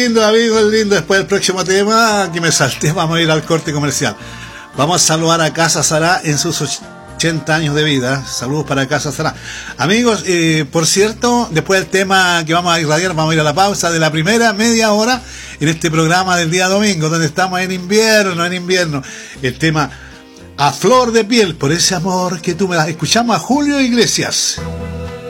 lindo, amigos, lindo. Después del próximo tema, que me salté, vamos a ir al corte comercial. Vamos a saludar a Casa Sará en sus 80 años de vida. Saludos para Casa Sará. Amigos, por cierto, después del tema que vamos a irradiar, vamos a ir a la pausa de la primera media hora en este programa del día domingo, donde estamos en invierno. El tema A Flor de Piel, por ese amor que tú me das. Escuchamos a Julio Iglesias.